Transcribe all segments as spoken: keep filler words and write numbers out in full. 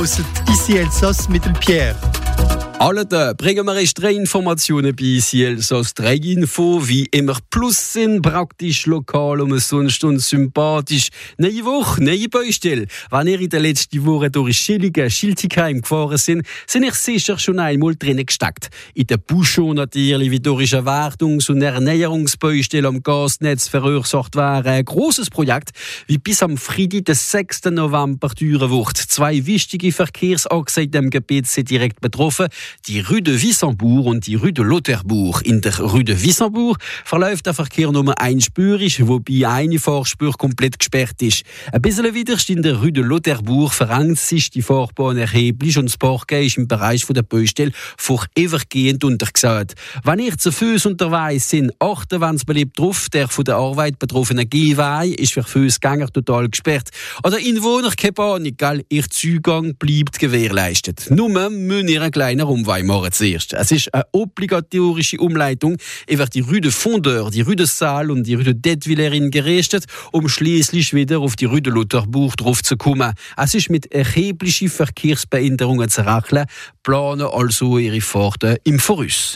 hört «Ici Elsass» mit dem Pierre. Alle da bringen wir erst drei Informationen bei «Ici Elsass». Drei Info, wie immer plus sind, praktisch, lokal, umsonst und sympathisch. Neue Woche, neue Baustelle. Wenn ihr in den letzten Wochen durch Schilligen, Schiltigheim gefahren sind, sind ihr sicher schon einmal drinnen gesteckt. In der Buschon natürlich, wie durch eine Wartungs- und Ernährungsbaustelle am Gasnetz verursacht wäre. Ein grosses Projekt, wie bis am Freitag, den sechsten November, dauern wird. Zwei wichtige Verkehrsachsen in dem Gebiet sind direkt betroffen. Die Rue de Wissembourg und die Rue de Lauterbourg. In der Rue de Wissembourg verläuft der Verkehr nur einspurig, wobei eine Fahrspur komplett gesperrt ist. Ein bisschen weiter in der Rue de Lauterbourg verengt sich die Fahrbahn erheblich und das Parken ist im Bereich der Baustelle vorübergehend untergesagt. Wenn ihr zu Fuß unterwegs sind, achten, wenn es beliebt drauf. Der von der Arbeit betroffene Gehweg ist für Fußgänger total gesperrt. Oder Inwohner, keine Panik, gell? Ihr Zugang bleibt gewährleistet. Nur müssen ihr einen kleinen Umweg machen zuerst. Es ist eine obligatorische Umleitung über die Rue de Fondeur, die Rue de Salle und die Rue de Detwillerin gerichtet, um schließlich wieder auf die Rue de Lauterbourg drauf zu kommen. Es ist mit erheblichen Verkehrsbehinderungen zu rechnen, planen also ihre Fahrten im Voraus.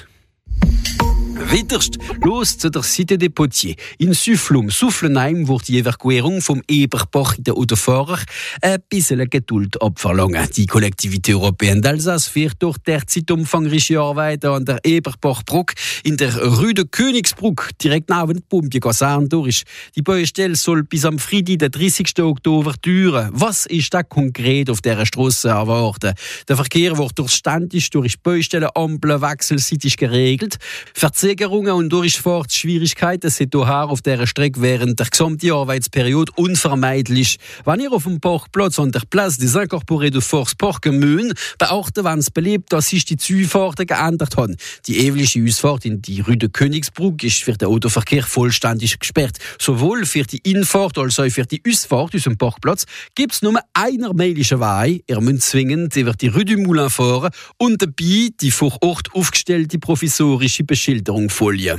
Weiterst los zu der Cité des Potiers. In Süfflum, Sufflenheim, wird die Evakuierung vom Eberbach der Autofahrer ein bisschen Geduld abverlangen. Die Kollektivität Européenne d'Alsace führt durch derzeit umfangreiche Arbeiten an der Eberbachbrücke in der Rue de Königsbrück, direkt neben der Pumpie-Kaserne durch. Die Baustelle soll bis am Freitag, den dreißigsten Oktober, dauern. Was ist da konkret auf dieser Strasse erwarten? Der Verkehr wird durch ständig durch Baustellenampeln wechselseitig geregelt. Verzögerungen und Durchfahrtsschwierigkeiten sind daher auf dieser Strecke während der gesamten Arbeitsperiode unvermeidlich. Wenn ihr auf dem Parkplatz an der Place des Incorporés de Force parken müsst, beachten, wenn es beliebt, dass sich die Zufahrten geändert haben. Die ewige Ausfahrt in die Rue de Königsbrück ist für den Autoverkehr vollständig gesperrt. Sowohl für die Infahrt als auch für die Ausfahrt aus dem Parkplatz gibt es nur einen mählichen Weg. Ihr müsst zwingend über die Rue du Moulin fahren und dabei die vor Ort aufgestellte provisorische Beschilderung Folie.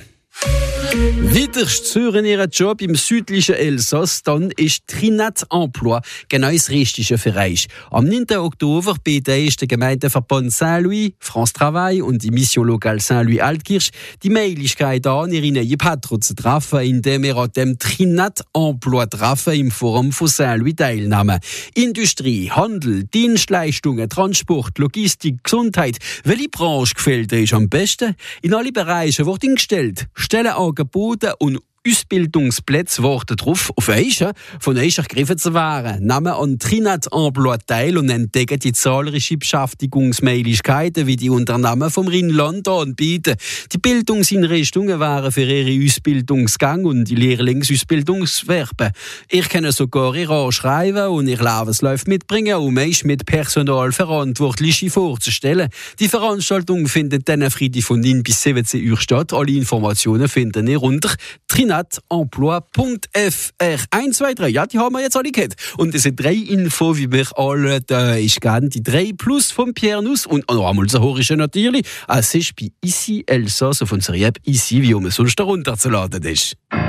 Weiterst hören ihren Job im südlichen Elsass, dann ist Trinat Emploi genau das Richtige für euch. Am neunten Oktober bietet der Gemeindeverband Saint-Louis, France Travail und die Mission Locale Saint-Louis-Altkirch die Möglichkeit an, ihre neue Patron zu treffen, indem ihr an dem Trinat Emploi treffen im Forum von Saint-Louis teilnehmen. Industrie, Handel, Dienstleistungen, Transport, Logistik, Gesundheit. Welche Branche gefällt euch am besten? In alle Bereiche wird eingestellt. Stellenangebote und Ausbildungsplätze warten darauf, auf euch, von euch ergriffen zu werden. Nehmen an Trinat Emploi teil und entdecken die zahlreichen Beschäftigungsmöglichkeiten, wie die Unternehmen vom Rheinland anbieten. Die Bildungseinrichtungen wären für ihre Ausbildungsgang und die Lehrlingsausbildungsverben. Ihr könnt sogar ihr anschreiben und ihr Lebenslauf mitbringen, um euch mit Personalverantwortlichen vorzustellen. Die Veranstaltung findet dann Freitag von neun bis siebzehn Uhr statt. Alle Informationen findet ihr unter trinat emploi punkt f r. eins, zwei, drei, ja, die haben wir jetzt alle gehört. Und das sind drei Infos, wie wir alle da ist gern. Die drei plus vom Pierre Nuss und noch einmal so hoch natürlich. Es ist bei «Ici Elsass» auf unserer App «Ici», wie man sonst darunter zu laden ist.